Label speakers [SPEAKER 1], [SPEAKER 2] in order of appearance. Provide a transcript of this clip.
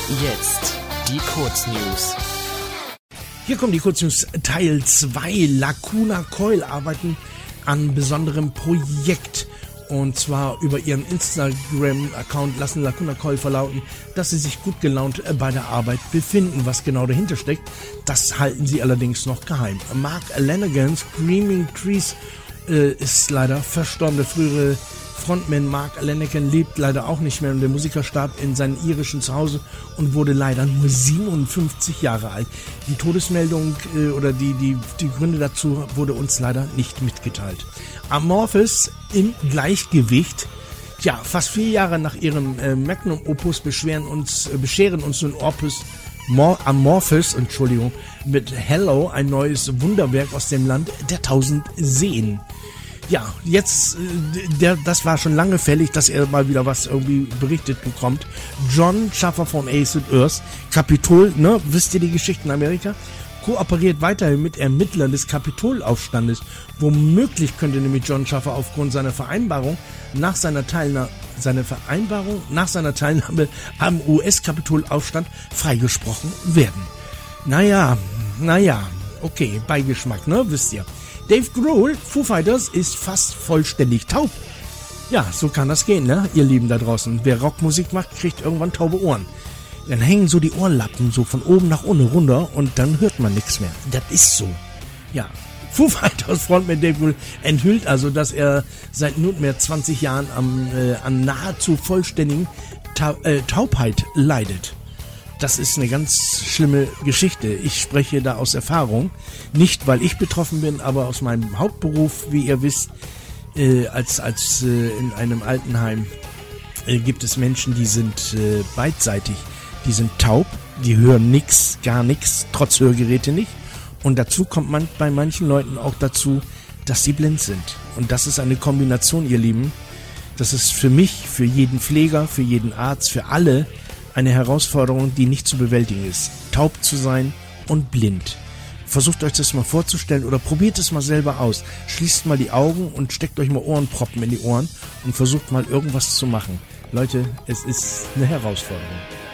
[SPEAKER 1] Jetzt die Kurznews.
[SPEAKER 2] Hier kommen die Kurznews Teil 2. Lacuna Coil arbeiten an besonderem Projekt. Und zwar über ihren Instagram-Account lassen Lacuna Coil verlauten, dass sie sich gut gelaunt bei der Arbeit befinden. Was genau dahinter steckt, das halten sie allerdings noch geheim. Mark Lanegan, Screaming Trees, ist leider verstorben. Der frühere Frontman Mark Lanegan lebt leider auch nicht mehr und der Musiker starb in seinem irischen Zuhause und wurde leider nur 57 Jahre alt. Die Todesmeldung oder die Gründe dazu wurde uns leider nicht mitgeteilt. Amorphous im Gleichgewicht. Ja, fast 4 Jahre nach ihrem Magnum Opus bescheren uns nun Amorphous, mit Hello, ein neues Wunderwerk aus dem Land der 1000 Seen. Ja, jetzt, das war schon lange fällig, dass er mal wieder was irgendwie berichtet bekommt. Jon Schaffer von Acid Earth, Kapitol, ne, wisst ihr die Geschichten in Amerika? Kooperiert weiterhin mit Ermittlern des Kapitolaufstandes. Womöglich könnte nämlich Jon Schaffer aufgrund seiner Vereinbarung nach seiner Teilnahme am US-Kapitolaufstand freigesprochen werden. Naja, okay, Beigeschmack, ne, wisst ihr. Dave Grohl, Foo Fighters, ist fast vollständig taub. Ja, so kann das gehen, ne, ihr Lieben da draußen. Wer Rockmusik macht, kriegt irgendwann taube Ohren. Dann hängen so die Ohrlappen so von oben nach unten runter und dann hört man nichts mehr. Das ist so. Ja, Foo Fighters Frontman Dave Grohl enthüllt also, dass er seit nunmehr 20 Jahren an nahezu vollständigen Taubheit leidet. Das ist eine ganz schlimme Geschichte. Ich spreche da aus Erfahrung. Nicht, weil ich betroffen bin, aber aus meinem Hauptberuf, wie ihr wisst, als in einem Altenheim gibt es Menschen, die sind beidseitig. Die sind taub, die hören nichts, gar nichts, trotz Hörgeräte nicht. Und dazu kommt man bei manchen Leuten auch dazu, dass sie blind sind. Und das ist eine Kombination, ihr Lieben. Das ist für mich, für jeden Pfleger, für jeden Arzt, für alle eine Herausforderung, die nicht zu bewältigen ist. Taub zu sein und blind. Versucht euch das mal vorzustellen oder probiert es mal selber aus. Schließt mal die Augen und steckt euch mal Ohrenproppen in die Ohren und versucht mal irgendwas zu machen. Leute, es ist eine Herausforderung.